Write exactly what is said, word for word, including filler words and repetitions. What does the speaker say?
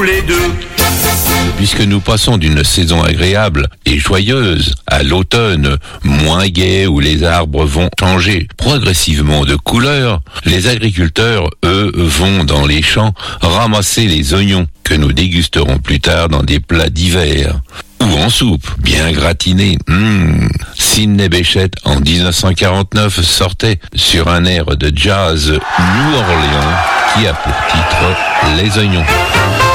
les deux. Puisque nous passons d'une saison agréable et joyeuse à l'automne, moins gai où les arbres vont changer progressivement de couleur, les agriculteurs, eux, vont dans les champs ramasser les oignons que nous dégusterons plus tard dans des plats d'hiver. Ou en soupe, bien gratinée. Mmh. Sidney Bechet, en dix-neuf cent quarante-neuf, sortait sur un air de jazz New Orleans qui a pour titre Les Oignons.